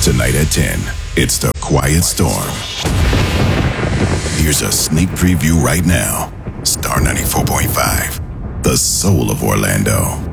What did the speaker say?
Tonight at 10, it's The Quiet Storm. Here's a sneak preview right now. Star 94.5, the soul of Orlando.